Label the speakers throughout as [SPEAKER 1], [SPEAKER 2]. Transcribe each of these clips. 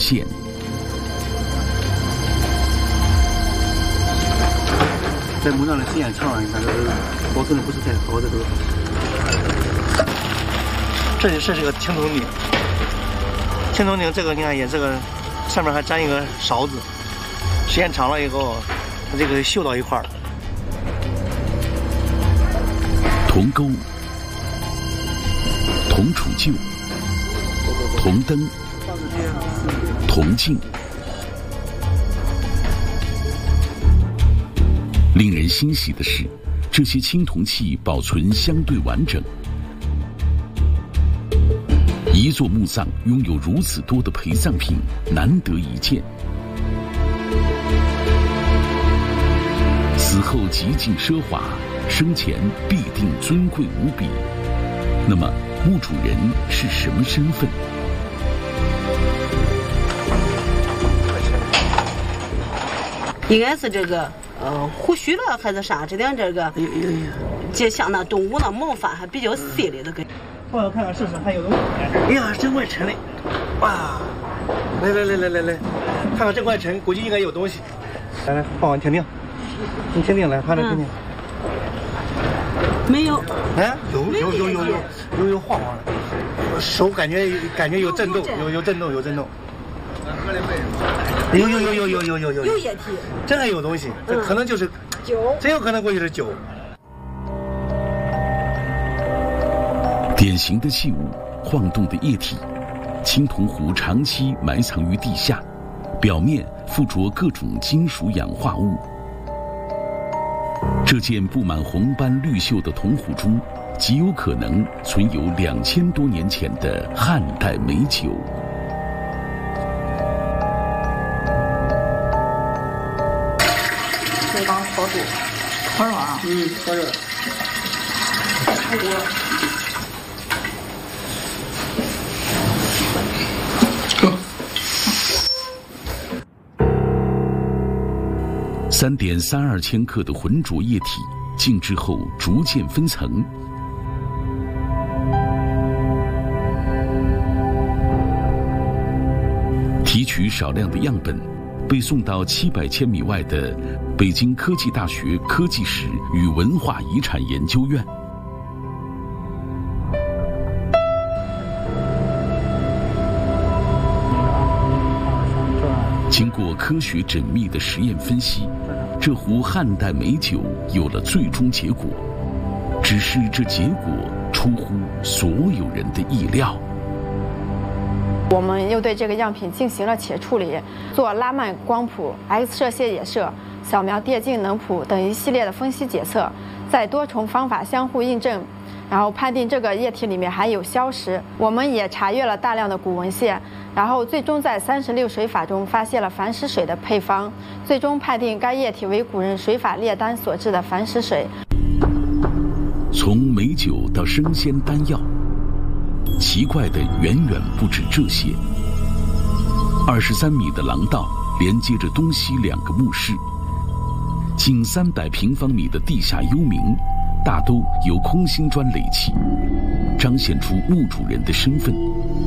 [SPEAKER 1] 现。
[SPEAKER 2] 在墓葬的时间长了，你看这个保存的不是太好，这个。这是个青铜鼎，青铜鼎这个你看也这个上面还粘一个勺子，时间长了以后，这个锈到一块儿。
[SPEAKER 1] 铜钩、铜杵臼、铜灯、铜镜。令人欣喜的是，这些青铜器保存相对完整。一座墓葬拥有如此多的陪葬品，难得一见。死后极尽奢华，生前必定尊贵无比。那么，墓主人是什么身份？
[SPEAKER 3] 应该是这个胡须了还是啥？这点这个，就像那动物那毛发还比较细的这个。
[SPEAKER 2] 我看看试试，还有东西。哎呀，真怪沉的！哇，来，看看这块沉，估计应该有东西。来，晃晃听听，你听听来，趴着听听。
[SPEAKER 3] 没有。
[SPEAKER 2] 哎，有晃晃的，手感觉有震动，有震动。有
[SPEAKER 3] 液体。
[SPEAKER 2] 真还有东西，这可能就是
[SPEAKER 3] 酒，
[SPEAKER 2] 真有可能过去是酒。
[SPEAKER 1] 典型的器物，晃动的液体，青铜壶长期埋藏于地下，表面附着各种金属氧化物。这件布满红斑绿锈的铜壶中，极有可能存有2000多年前的汉代美酒。
[SPEAKER 3] 这刚烤住，
[SPEAKER 2] 烤着啊？烤着。出锅了。
[SPEAKER 1] 3.32千克的浑浊液体静置后逐渐分层，提取少量的样本，被送到700千米外的北京科技大学科技史与文化遗产研究院。经过科学缜密的实验分析，这壶汉代美酒有了最终结果，只是这结果出乎所有人的意料。
[SPEAKER 4] 我们又对这个样品进行了前处理，做拉曼光谱、X 射线野射、扫描电镜能谱等一系列的分析检测，在多重方法相互印证，然后判定这个液体里面含有硝石。我们也查阅了大量的古文献，然后最终在36水法中发现了矾石水的配方，最终判定该液体为古人水法炼丹所制的矾石水。
[SPEAKER 1] 从美酒到生鲜丹药，奇怪的远远不止这些。23米的廊道连接着东西2个墓室，近300平方米的地下幽冥，大都由空心砖垒起，彰显出墓主人的身份。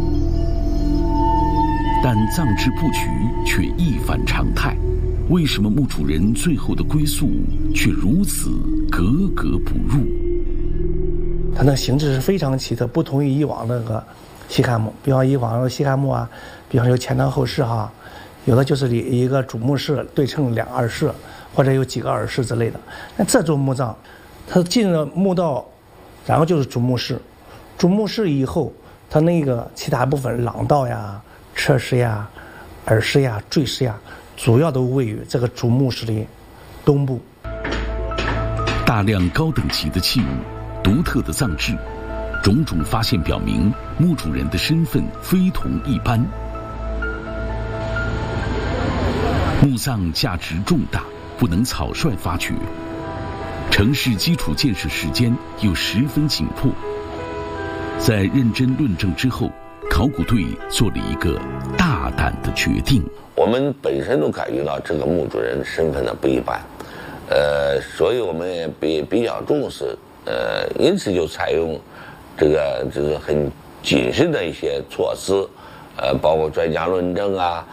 [SPEAKER 1] 但葬制布局却一反常态，为什么墓主人最后的归宿却如此格格不入？
[SPEAKER 2] 它的形制是非常奇特，不同于以往那个西汉墓。比方以往的西汉墓啊，比方有前堂后室哈，有的就是一个主墓室对称2二室，或者有几个耳室之类的。那这种墓葬，它进了墓道，然后就是主墓室，主墓室以后，它那个其他部分廊道呀、侧室呀、耳室呀、坠室呀，主要都位于这个主墓室的东部。
[SPEAKER 1] 大量高等级的器物，独特的葬制，种种发现表明墓主人的身份非同一般。墓葬价值重大，不能草率发掘。城市基础建设时间又十分紧迫，在认真论证之后，考古队做了一个大胆的决定。
[SPEAKER 5] 我们本身都感觉到这个墓主人身份的不一般，所以我们也比较重视，因此就采用这个就是很谨慎的一些措施，包括专家论证啊，